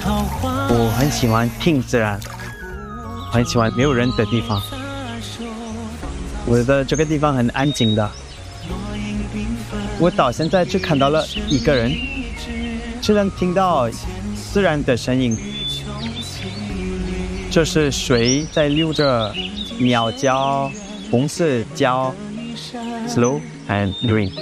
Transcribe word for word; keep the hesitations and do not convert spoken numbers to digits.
我很喜欢听自然，很喜欢没有人的地方。我觉得这个地方很安静的。我到现在只看到了一个人，只能听到自然的声音，就是水在流着，鸟叫，红色叫 ，slow and green。